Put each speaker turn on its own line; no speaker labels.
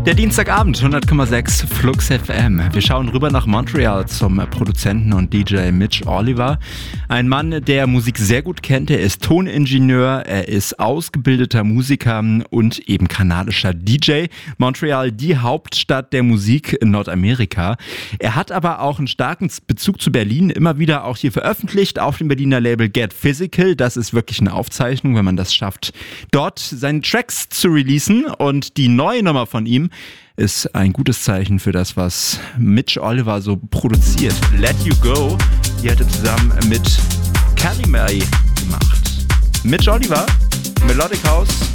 Der Dienstagabend, 100,6 Flux FM. Wir schauen rüber nach Montreal zum Produzenten und DJ Mitch Oliver. Ein Mann, der Musik sehr gut kennt. Er ist Toningenieur, er ist ausgebildeter Musiker und eben kanadischer DJ. Montreal, die Hauptstadt der Musik in Nordamerika. Er hat aber auch einen starken Bezug zu Berlin, immer wieder auch hier veröffentlicht auf dem Berliner Label Get Physical. Das ist wirklich eine Aufzeichnung, wenn man das schafft, dort seine Tracks zu releasen. Und die neue Nummer von ihm ist ein gutes Zeichen für das, was Mitch Oliver so produziert. Let You Go, die hat er zusammen mit Kelly May gemacht. Mitch Oliver, Melodic House